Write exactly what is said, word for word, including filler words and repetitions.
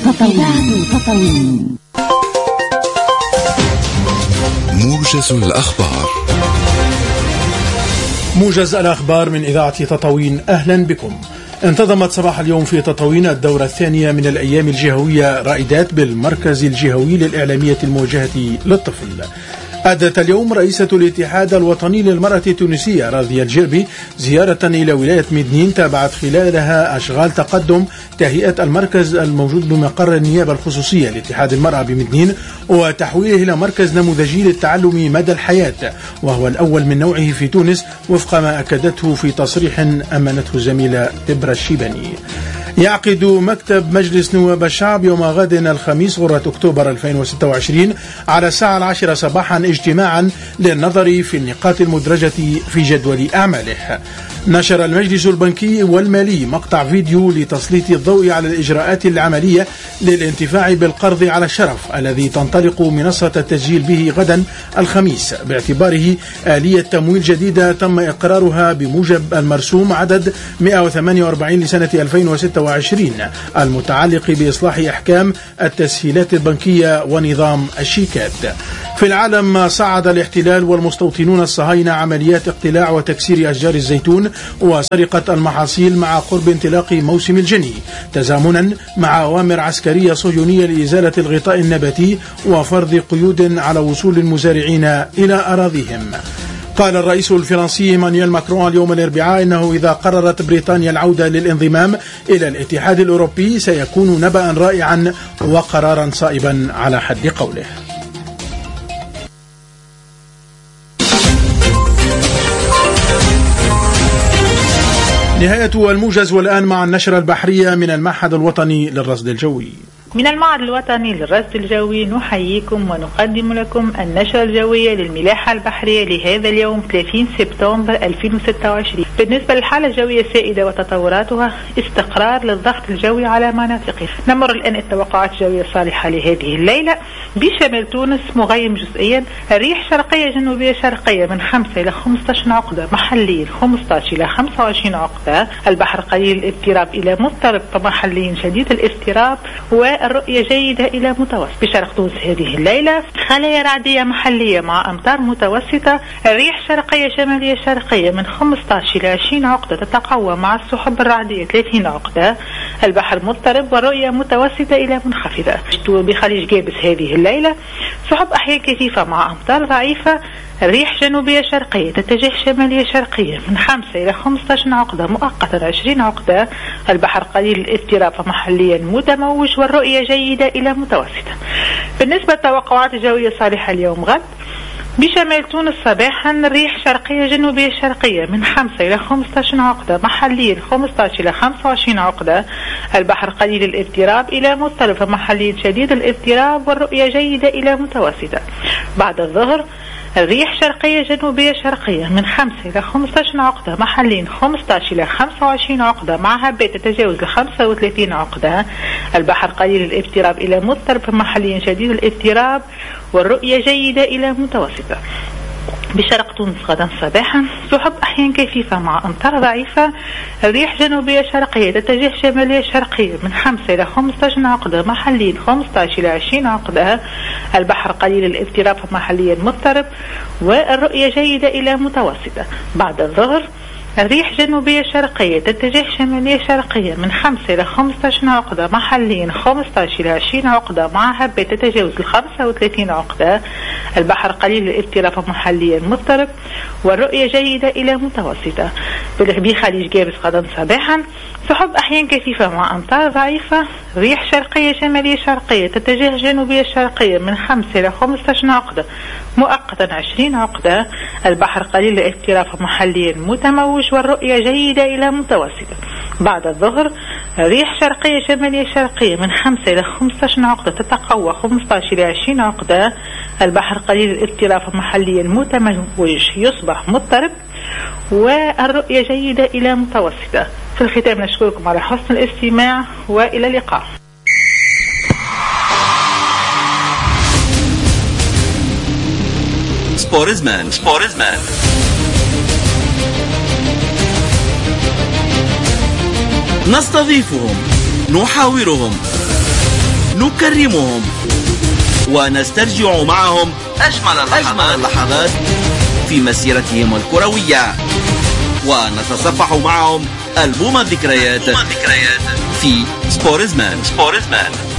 تطاوين تطاوين موجز الأخبار. موجز الأخبار من إذاعة تطاوين، أهلا بكم. انتظمت صباح اليوم في تطاوين الدورة الثانية من الأيام الجهوية رائدات بالمركز الجهوي للإعلامية الموجهة للطفل. أدت اليوم رئيسة الاتحاد الوطني للمرأة التونسية راضية الجربي زيارة إلى ولاية مدنين تابعت خلالها أشغال تقدم تهيئة المركز الموجود بمقر النيابة الخصوصية لاتحاد المرأة بمدنين وتحويله إلى مركز نموذجي للتعلم مدى الحياة، وهو الأول من نوعه في تونس وفق ما أكدته في تصريح أمنته زميلة تبرا الشيباني. يعقد مكتب مجلس نواب الشعب يوم غد الخميس غرة أكتوبر ألفين وستة وعشرين على الساعة العاشرة صباحا اجتماعا للنظر في النقاط المدرجة في جدول أعماله. نشر المجلس البنكي والمالي مقطع فيديو لتسليط الضوء على الإجراءات العملية للانتفاع بالقرض على الشرف الذي تنطلق منصة التسجيل به غدا الخميس، باعتباره آلية تمويل جديدة تم إقرارها بموجب المرسوم عدد مئة وثمانية وأربعين لسنة ألفين وستة وعشرين المتعلق بإصلاح أحكام التسهيلات البنكية ونظام الشيكات. في العالم صعد الاحتلال والمستوطنون الصهاينة عمليات اقتلاع وتكسير أشجار الزيتون وسرقة المحاصيل مع قرب انطلاق موسم الجني، تزامنا مع أوامر عسكرية صهيونية لإزالة الغطاء النباتي وفرض قيود على وصول المزارعين إلى أراضيهم. قال الرئيس الفرنسي إيمانويل ماكرون اليوم الأربعاء إنه إذا قررت بريطانيا العودة للانضمام إلى الاتحاد الأوروبي سيكون نبأ رائعا وقرارا صائبا على حد قوله. نهاية الموجز، والآن مع النشرة البحرية من المعهد الوطني للرصد الجوي. من المعهد الوطني للرصد الجوي نحييكم ونقدم لكم النشرة الجوية للملاحة البحرية لهذا اليوم ثلاثين سبتمبر ألفين وستة وعشرين. بالنسبة للحالة الجوية السائدة وتطوراتها، استقرار للضغط الجوي على مناطقه. نمر الآن التوقعات الجوية الصالحة لهذه الليلة. بشمال تونس مغيم جزئيا، الريح شرقية جنوبية شرقية من خمسة إلى خمسة عشر عقدة، محليا خمسة عشر إلى خمسة وعشرين عقدة. البحر قليل الاضطراب إلى مضطرب محليا شديد الاضطراب، و الرؤية جيدة إلى متوسط. بشرق تونس هذه الليلة خلايا رعدية محلية مع أمطار متوسطة، الريح شرقية شمالية شرقية من خمسة عشر إلى عشرين عقدة تتقوى مع السحب الرعدية ثلاثين عقدة. البحر مضطرب والرؤية متوسطة إلى منخفضة. بخليج جابس هذه الليلة سحب أحيان كثيفة مع أمطار ضعيفة، الريح جنوبية شرقية تتجه شمالية شرقية من خمسة إلى خمسة عشر عقدة مؤقتا عشرين عقدة. البحر قليل الاضطراب محليا متموج والرؤية جيدة إلى متوسطة. بالنسبة للتوقعات الجوية الصالحة اليوم غد، بشمال تونس صباحا ريح شرقية جنوبية شرقية من خمسة إلى خمسة عشر عقدة، محليا خمسة عشر إلى خمسة وعشرين عقدة. البحر قليل الاضطراب إلى مضطرب محليا شديد الاضطراب والرؤية جيدة إلى متوسطة. بعد الظهر الريح شرقية جنوبية شرقية من خمسة إلى خمسة عشر عقدة، محليا خمسة عشر إلى خمسة وعشرين عقدة مع هبات تتجاوز ل خمسة وثلاثين عقدة. البحر قليل الاضطراب إلى مضطرب محليا شديد الاضطراب والرؤية جيدة إلى متوسطة. بشرق تونس غدا صباحا سحب أحيان كثيفة مع أمطار ضعيفة، الريح جنوبية شرقية تتجه شمالية شرقية من خمسة إلى خمسة عشر عقدة، محليا خمسة عشر إلى عشرين عقدة. البحر قليل الاضطراب محليا مضطرب والرؤية جيدة إلى متوسطة. بعد الظهر الريح جنوبية شرقية تتجه شمالية شرقية من خمسة إلى خمسة عشر عقدة، محليا خمسة عشر إلى عشرين عقدة مع هبات تتجاوز ل خمسة وثلاثين عقدة. البحر قليل الاضطراب محليا مضطرب والرؤية جيدة إلى متوسطة. بخليج جابس غدا صباحا سحب أحيان كثيفة مع أمطار ضعيفة، ريح شرقية شمالية شرقية تتجه جنوبية شرقية من خمسة إلى خمسة عشر عقدة، مؤقتا عشرين عقدة. البحر قليل الاضطراب محليا متموج والرؤية جيدة إلى متوسطة. بعد الظهر ريح شرقية شمالية شرقية من خمسة إلى خمسة عشر عقدة تتقوى خمسة عشر إلى عشرين عقدة. البحر قليل الاضطراب محليا متموج يصبح مضطرب والرؤية جيدة إلى متوسطة. في الختام نشكركم على حسن الاستماع وإلى اللقاء. سبورزمان سبورزمان نستضيفهم، نحاورهم، نكرمهم ونسترجع معهم أجمل اللحظات, أجمل اللحظات في مسيرتهم الكروية، ونتصفح معهم ألبوم الذكريات في سبورزمان. سبورزمان